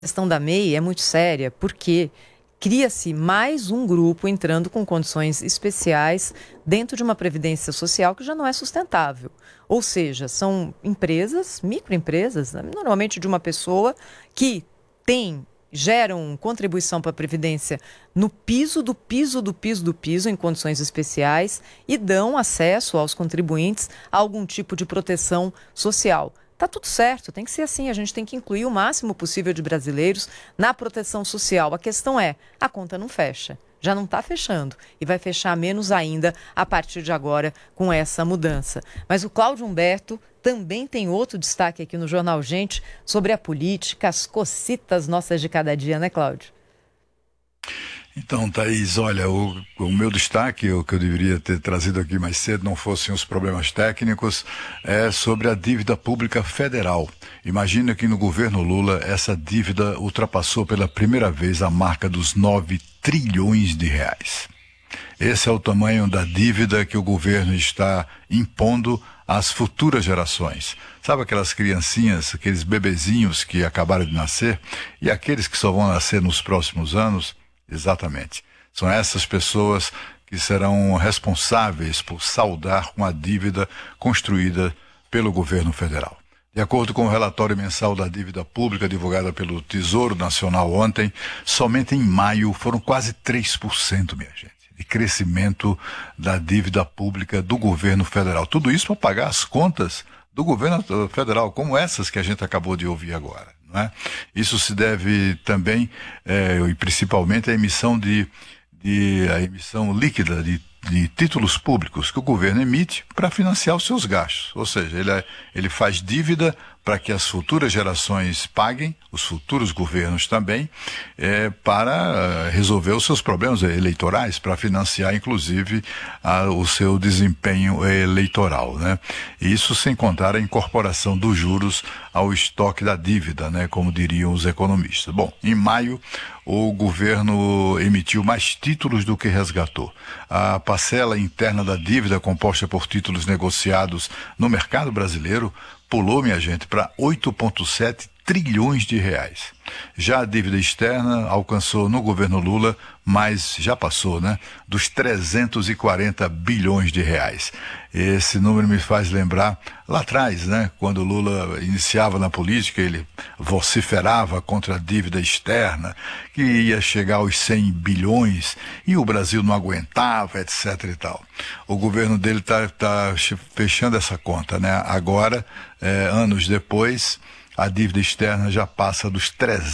A questão da MEI é muito séria porque cria-se mais um grupo entrando com condições especiais dentro de uma previdência social que já não é sustentável. Ou seja, são empresas, microempresas, né, normalmente de uma pessoa que geram contribuição para a Previdência no piso do piso do piso do piso, em condições especiais, e dão acesso aos contribuintes a algum tipo de proteção social. Tá tudo certo, tem que ser assim, a gente tem que incluir o máximo possível de brasileiros na proteção social. A questão é, a conta não fecha, já não está fechando e vai fechar menos ainda a partir de agora com essa mudança. Mas o Cláudio Humberto também tem outro destaque aqui no Jornal Gente sobre a política, as cocitas nossas de cada dia, né, Cláudio? Então, Thaís, olha, o meu destaque, o que eu deveria ter trazido aqui mais cedo, não fossem os problemas técnicos, é sobre a dívida pública federal. Imagina que no governo Lula essa dívida ultrapassou pela primeira vez a marca dos 9 trilhões de reais. Esse é o tamanho da dívida que o governo está impondo às futuras gerações. Sabe aquelas criancinhas, aqueles bebezinhos que acabaram de nascer e aqueles que só vão nascer nos próximos anos? Exatamente. São essas pessoas que serão responsáveis por saldar uma dívida construída pelo governo federal. De acordo com o relatório mensal da dívida pública divulgado pelo Tesouro Nacional ontem, somente em maio foram quase 3%, minha gente, de crescimento da dívida pública do governo federal. Tudo isso para pagar as contas do governo federal, como essas que a gente acabou de ouvir agora. Não é? Isso se deve também, e principalmente, à emissão a emissão líquida de títulos públicos que o governo emite para financiar os seus gastos. Ou seja, ele faz dívida para que as futuras gerações paguem, os futuros governos também, para resolver os seus problemas eleitorais, para financiar, inclusive, o seu desempenho eleitoral, né? E isso sem contar a incorporação dos juros ao estoque da dívida, né? Como diriam os economistas. Bom, em maio, o governo emitiu mais títulos do que resgatou. A parcela interna da dívida, composta por títulos negociados no mercado brasileiro, pulou, minha gente, para 8,7 trilhões de reais. Já a dívida externa alcançou no governo Lula, mas já passou, né, dos 340 bilhões de reais. Esse número me faz lembrar lá atrás, né, quando Lula iniciava na política, ele vociferava contra a dívida externa, que ia chegar aos 100 bilhões e o Brasil não aguentava, etc. e tal. O governo dele tá fechando essa conta, né? Agora, anos depois, a dívida externa já passa dos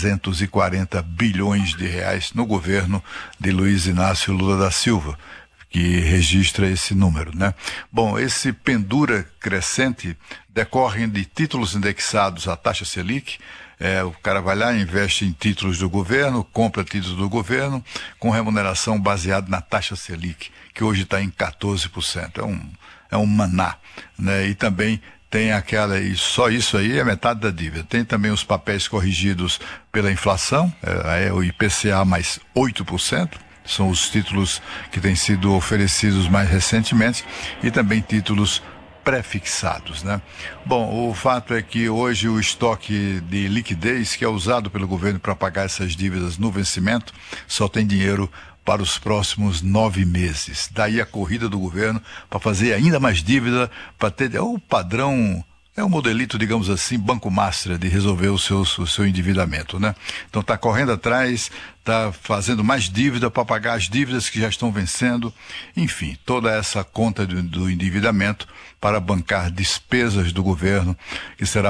340 bilhões de reais no governo de Luiz Inácio Lula da Silva, que registra esse número, né? Bom, esse pendura crescente decorre de títulos indexados à taxa Selic. O cara vai lá, investe em títulos do governo, compra títulos do governo, com remuneração baseada na taxa Selic, que hoje está em 14%. É um maná, né? E também tem e só isso aí é metade da dívida. Tem também os papéis corrigidos pela inflação, o IPCA mais 8%, são os títulos que têm sido oferecidos mais recentemente, e também títulos pré-fixados, né? Bom, o fato é que hoje o estoque de liquidez que é usado pelo governo para pagar essas dívidas no vencimento só tem dinheiro para os próximos 9 meses. Daí a corrida do governo para fazer ainda mais dívida, para ter o padrão, o modelito, digamos assim, Banco Master de resolver o seu endividamento, né? Então está correndo atrás, está fazendo mais dívida para pagar as dívidas que já estão vencendo. Enfim, toda essa conta do endividamento para bancar despesas do governo que serão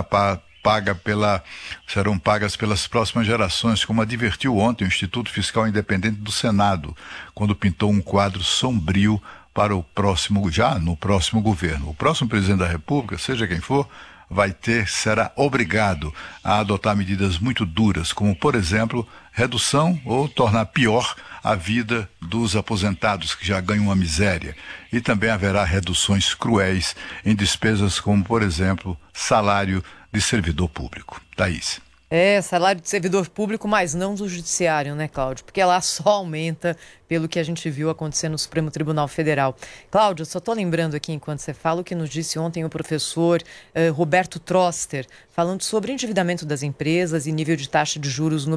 pagas pelas próximas gerações, como advertiu ontem o Instituto Fiscal Independente do Senado, quando pintou um quadro sombrio para no próximo governo. O próximo presidente da República, seja quem for, será obrigado a adotar medidas muito duras, como, por exemplo, redução ou tornar pior a vida dos aposentados, que já ganham uma miséria. E também haverá reduções cruéis em despesas como, por exemplo, salário de servidor público. Thaís. É, salário de servidor público, mas não do judiciário, né, Cláudio? Porque lá só aumenta pelo que a gente viu acontecer no Supremo Tribunal Federal. Cláudio, só estou lembrando aqui, enquanto você fala, o que nos disse ontem o professor Roberto Troster, falando sobre endividamento das empresas e nível de taxa de juros no